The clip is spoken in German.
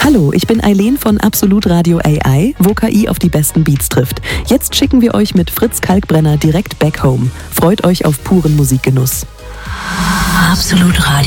Hallo, ich bin Eileen von Absolut Radio AI, wo KI auf die besten Beats trifft. Jetzt schicken wir euch mit Fritz Kalkbrenner direkt back home. Freut euch auf puren Musikgenuss. Absolut Radio.